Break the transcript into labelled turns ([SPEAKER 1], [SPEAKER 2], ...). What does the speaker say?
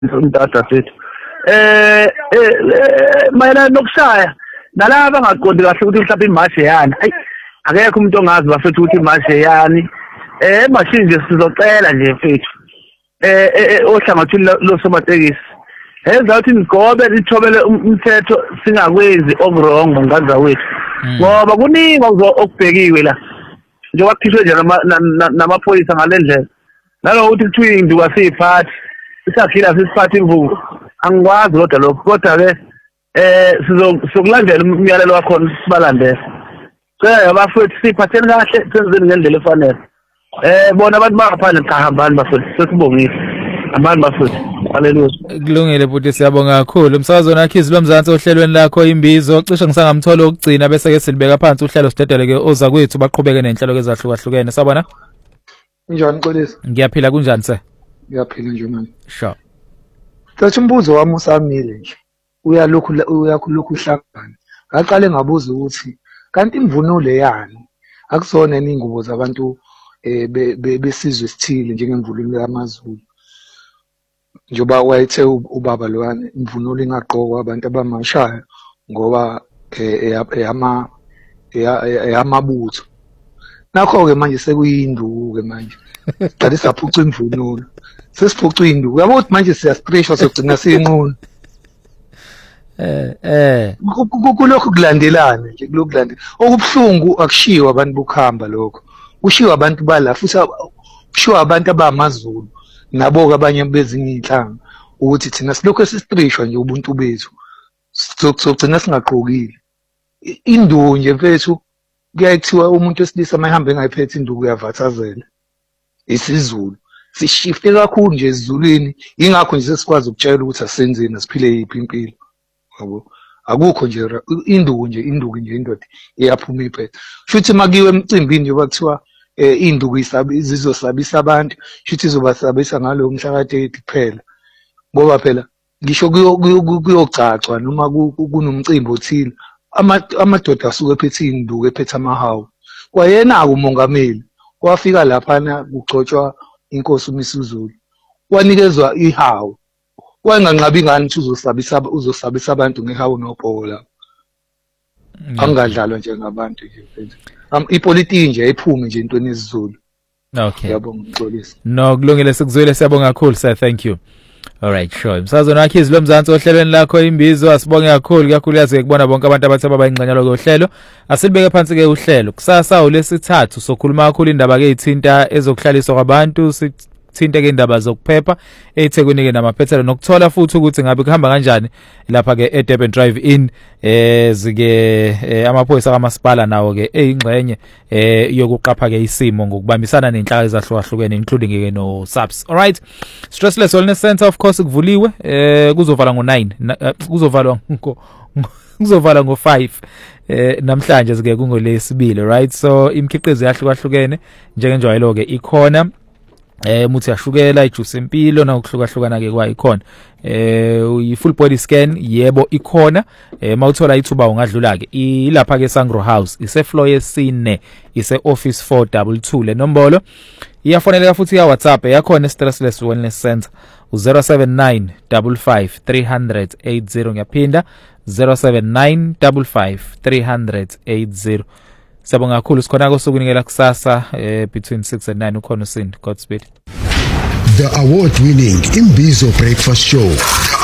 [SPEAKER 1] umdada sethu mayelana nokushaya nalaba angaqondi kahle ukuthi mhlawumbe imashe yani hayi akekho umuntu ongazi bafethu ukuthi imashe yani mashini nje sizocela nje mfethu ohlangathini losomatekisi enza ukuthi nigobe lithobele umthetho singakwenzi okurongo ngaza wethu ngoba kuningi okubhekiwe la njengoba kukhishwe nje namaphoyisa ngalendlela nalokuthi kuthiwa induka siyiphathi isakhila sisiphathi imvubu angikwazi kodwa lokho kodwa ke sizokulandela umyalelo wakho sibalandele abafethu siphatheni kahle senzeni ngendlela efanele bona abantu bangaphandle kahambani bafethu sesibongile abantu bafethu haleluya
[SPEAKER 2] kulungile futhi siyabonga kakhulu umsakazo nakhizi lomzansi ohlelweni lakho imbizo cishe ngisangamthola ukugcina bese ke silibeka phansi uhlelo sidedele ke oza kwethu baqhubeke nenhlelo ezahlukahlukene sabona
[SPEAKER 3] njani Xolisa
[SPEAKER 2] ngiyaphila kunjani se
[SPEAKER 3] ngiyaphila nje manje
[SPEAKER 2] sure
[SPEAKER 3] Thatha umbuzo wami usamile nje uyalokhu uhlangana ngaqale ngabuza ukuthi kanti imvunulo yani akusona iningubo zabantu besizwe sithile njengemvunulo yamaZulu njoba wayethe ubaba loyana imvunulo ingaqokwa abantu abamashayo ngoba eyamabutho nakho ke manje sekuyinduku ke manje qala isaphuca imvunulo sesiphuca induku yabo ukuthi manje siyastreshwa sogcina siyinqunu kulokho kulandelana nje kulandela okubhlungu akushiwa abantu bokuhamba lokho kushiwa abantu bala futhi kushiwa abantu abamaZulu nabo ke abanye bezinye inhlanga ukuthi thina silokho sistreshwa nje ubuntu bethu sogcina singaqokile induku nje mfethu kuyayithiwa umuntu wesilisa mayihamba engayiphethe induku uyavathazela isiZulu sishifte kakhulu nje ezulwini ingakho nje sesikwazi ukutshela ukuthi asenzeni asiphile yiphi impilo yabo akukho nje induku nje indoda iyaphuma iphethe futhi makiwe emcimbini nje bakuthiwa induku izizosabisa abantu futhi izobasabisa ngalo mhla ka-30 kuphela ngoba phela ngisho kuyogcacwa noma kunomcimbi othile amadoda asuke ephethe induku ephethe amahawu kwayena umongameli wafika lapha kugcotshwa inkosi uMisuzulu wanikezwa ihawu wanganqabi ngani ukuthi uzosabisa abantu ngehawu nobhola angadlalwa njengabantu nje mfethu ipolitiki nje iphume nje intweni esiZulu
[SPEAKER 2] okay
[SPEAKER 3] yabonga Xolisa
[SPEAKER 2] no kulungile sikuzwile siyabonga kakhulu sir thank you all right sure umsazo nakhizi lomzansi ohlelweni lakho imbizo asibonge kakhulu yazi kubona bonke abantu abathaba bayingqanyalo kohlelo asilibeke phansi ke uhlelo kusasa ulesithathu sokhuluma kakhulu indaba ke ithinta ezokuhlaliswa kwabantu sithinte ke indaba zokuphepha eThekwini ke namaphethelo nokuthola futhi ukuthi ngabe kuhamba kanjani lapha ke eDurban Drive In zike amaphoyisa kamasipala nawo ke eyingxenye yokuqapha ke isimo ngokubambisana nenhlaka ezahlukahlukene including ke no SAPS all right Stressless Wellness Center of course kuvuliwe kuzovala ngo9 kuzovala ngo5 namhlanje sike kungolesibili right so imikhiqizo yahlukahlukene njengenjwayelo ke ikhona muthi yashukela ijuice empilo na ukuhlukahlukana ke kwa ikhona i full body scan yebo ikhona mawuthola ithuba ungadlula ke ilapha ke Sangro House ise floor yesine ise office 422 le nombolo iyafoneleka futhi ya WhatsApp yakhona Stressless Wellness Center u079 55 300 ngiyaphinda 079 55 300 Sabonga kakhulu sikhona kosukunikela kusasa between 6 and 9 ukhona uSindi Godspeed.
[SPEAKER 4] The award-winning Imbizo Breakfast Show.